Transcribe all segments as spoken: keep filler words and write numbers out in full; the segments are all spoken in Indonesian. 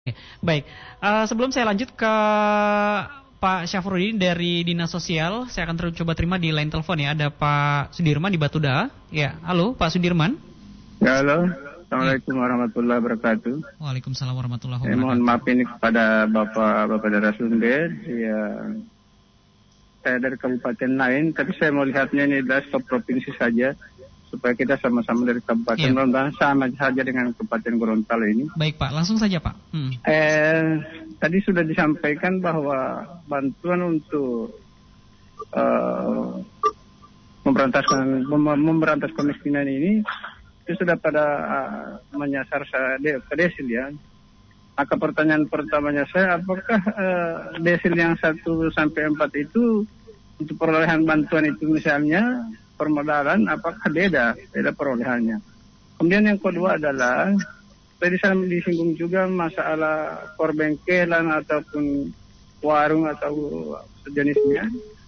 Oke, baik. Eh, sebelum saya lanjut ke Pak Syafruddin dari Dinas Sosial, saya akan ter- coba terima di line telepon ya. Ada Pak Sudirman di Batuda. Ya, halo Pak Sudirman. Ya, halo. Assalamualaikum warahmatullahi wabarakatuh. Waalaikumsalam warahmatullahi Eh, mohon wabarakatuh. maaf ini kepada Bapak-Bapak narasumber. Ya, saya dari kabupaten lain, tapi saya mau lihatnya ini adalah stop provinsi saja, supaya kita sama-sama dari kabupaten Iya. Rondang sama saja dengan kabupaten Gorontalo ini. Baik Pak, langsung saja Pak. Hmm. Eh, tadi sudah disampaikan bahwa bantuan untuk eh, memberantaskan mem- memberantas kemiskinan ini itu sudah pada uh, menyasar saya de- ke desil ya. Maka pertanyaan pertamanya saya, apakah uh, desil yang satu sampai empat itu untuk perolehan bantuan itu misalnya permodalan, apakah beda beda perolehannya? Kemudian yang kedua adalah tadi saya disinggung juga masalah perbengkelan ataupun warung atau sejenisnya.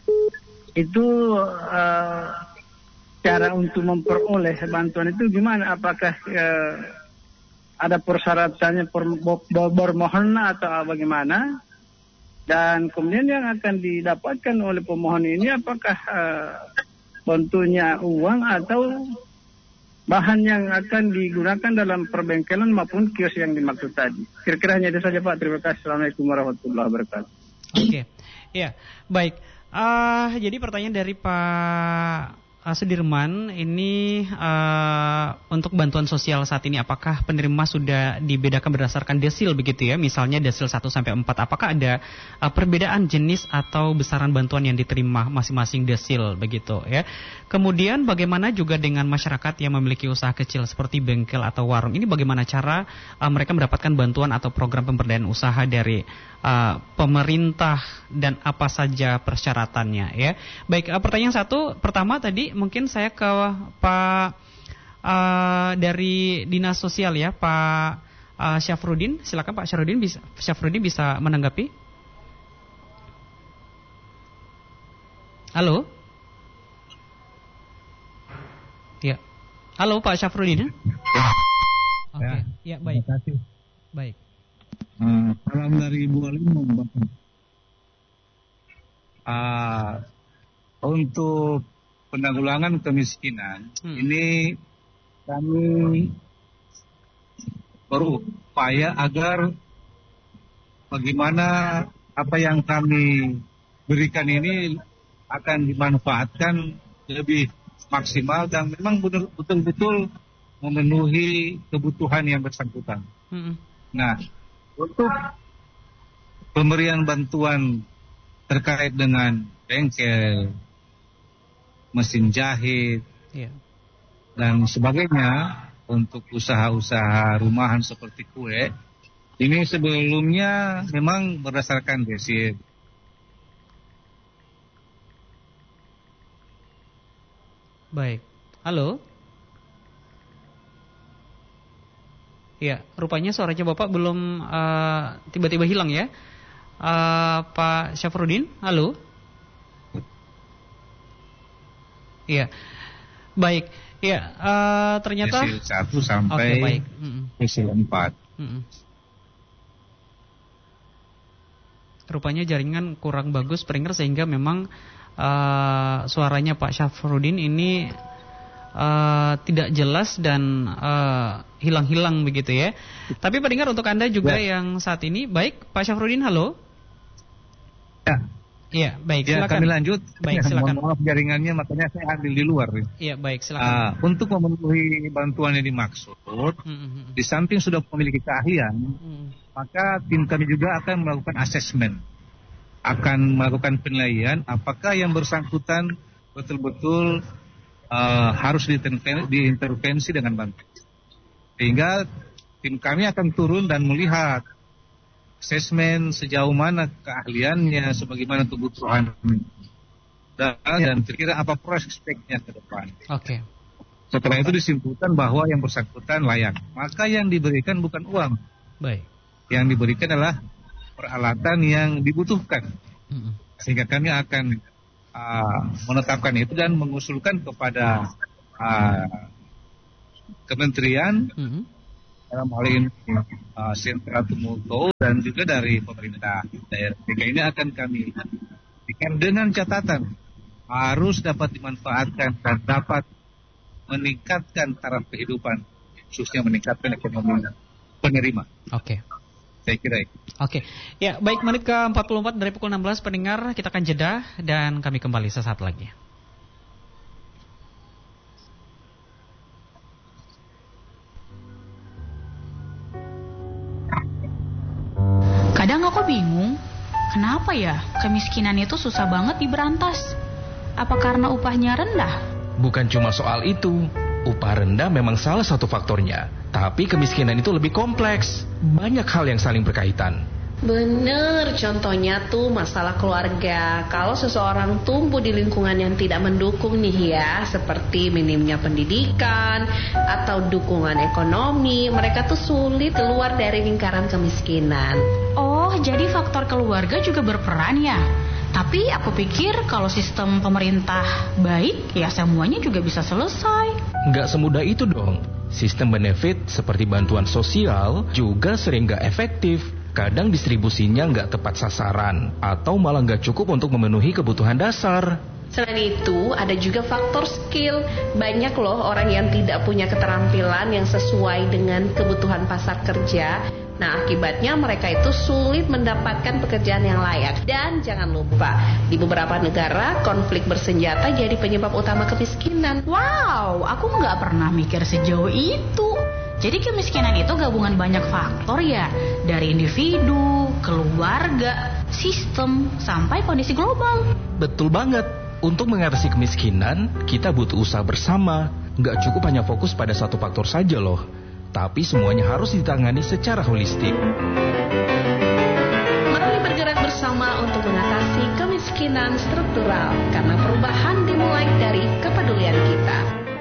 Itu uh, cara untuk memperoleh bantuan itu gimana? Apakah uh, ada persyaratannya per, bermohon atau bagaimana? Dan kemudian yang akan didapatkan oleh pemohon ini apakah uh, bentuknya uang atau bahan yang akan digunakan dalam perbengkelan maupun kios yang dimaksud tadi? Kira-kira hanya itu saja Pak. Terima kasih. Assalamualaikum warahmatullahi wabarakatuh. Oke, ya baik. Uh, jadi pertanyaan dari Pak uh, Sudirman ini uh, untuk bantuan sosial saat ini apakah penerima sudah dibedakan berdasarkan desil begitu ya? Misalnya desil satu sampai empat, apakah ada uh, perbedaan jenis atau besaran bantuan yang diterima masing-masing desil begitu ya? Kemudian bagaimana juga dengan masyarakat yang memiliki usaha kecil seperti bengkel atau warung? Ini bagaimana cara uh, mereka mendapatkan bantuan atau program pemberdayaan usaha dari uh, pemerintah dan apa saja persyaratannya ya? Baik, uh, pertanyaan satu pertama tadi mungkin saya ke Pak uh, dari Dinas Sosial ya, Pak uh, Syafruddin. Silakan Pak Syafruddin bisa Syafruddin bisa menanggapi. Halo. Ya. Halo Pak Syafruddin. Ya? Oke, okay. Ya, baik. Terima kasih. Baik. Uh, salam dari Ibu Alim, Bapak. Uh, untuk penanggulangan kemiskinan, hmm. ini kami berupaya agar bagaimana apa yang kami berikan ini akan dimanfaatkan lebih maksimal dan memang betul-betul memenuhi kebutuhan yang bersangkutan. Hmm. Nah, untuk pemberian bantuan terkait dengan bengkel, mesin jahit, yeah. dan sebagainya untuk usaha-usaha rumahan seperti kue, ini sebelumnya memang berdasarkan desil. Baik, halo. Ya, rupanya suaranya Bapak belum uh, tiba-tiba hilang ya. Uh, Pak Syafruddin, halo. Iya, baik. Iya, uh, ternyata desil satu sampai okay, baik. desil empat. Mm-mm. Rupanya jaringan kurang bagus, Springer, sehingga memang uh, suaranya Pak Syafruddin ini uh, tidak jelas dan uh, hilang-hilang begitu ya. Tapi pendengar untuk Anda juga ya. Yang saat ini, baik Pak Syafruddin, halo. Ya. Iya, baik, ya, silakan. kami lanjut. Baik, ya, silakan. Mohon maaf jaringannya, makanya saya ambil di luar. Iya, baik, silakan. Uh, untuk memenuhi bantuan yang dimaksud, mm-hmm. di samping sudah memiliki keahlian, mm. maka tim kami juga akan melakukan asesmen, akan melakukan penilaian apakah yang bersangkutan betul-betul uh, harus diintervensi, diintervensi dengan bantuan. Sehingga tim kami akan turun dan melihat asesmen sejauh mana keahliannya, sebagaimana kebutuhan dan, dan kira-kira apa prospeknya ke depan. Oke. Okay. Setelah itu disimpulkan bahwa yang bersangkutan layak, maka yang diberikan bukan uang. Baik. Yang diberikan adalah peralatan yang dibutuhkan. Mm-hmm. Sehingga kami akan uh, menetapkan itu dan mengusulkan kepada uh, kementerian. Mm-hmm. dalam hal ini uh, Sentra Tumulto dan juga dari pemerintah daerah D K I ini akan kami berikan dengan catatan harus dapat dimanfaatkan dan dapat meningkatkan taraf kehidupan, khususnya meningkatkan ekonomi penerima. Oke. Okay. Saya kira itu. Oke. Okay. Ya, baik, menit ke empat puluh empat dari pukul enam belas pendengar, kita akan jeda dan kami kembali sesaat lagi. Kadang aku bingung, kenapa ya kemiskinan itu susah banget diberantas? Apa karena upahnya rendah? Bukan cuma soal itu. Upah rendah memang salah satu faktornya. Tapi kemiskinan itu lebih kompleks. Banyak hal yang saling berkaitan. Bener, contohnya tuh masalah keluarga. Kalau seseorang tumbuh di lingkungan yang tidak mendukung nih ya, seperti minimnya pendidikan atau dukungan ekonomi, mereka tuh sulit keluar dari lingkaran kemiskinan. Oh, jadi faktor keluarga juga berperan ya? Tapi aku pikir kalau sistem pemerintah baik, ya semuanya juga bisa selesai. Nggak semudah itu dong. Sistem benefit seperti bantuan sosial juga sering nggak efektif. Kadang distribusinya nggak tepat sasaran atau malah nggak cukup untuk memenuhi kebutuhan dasar. Selain itu, ada juga faktor skill. Banyak loh orang yang tidak punya keterampilan yang sesuai dengan kebutuhan pasar kerja. Nah, akibatnya mereka itu sulit mendapatkan pekerjaan yang layak. Dan jangan lupa, di beberapa negara konflik bersenjata jadi penyebab utama kemiskinan. Wow, aku nggak pernah mikir sejauh itu. Jadi kemiskinan itu gabungan banyak faktor ya, dari individu, keluarga, sistem, sampai kondisi global. Betul banget. Untuk mengatasi kemiskinan, kita butuh usaha bersama. Nggak cukup hanya fokus pada satu faktor saja loh. Tapi semuanya harus ditangani secara holistik. Mari bergerak bersama untuk mengatasi kemiskinan struktural, karena perubahan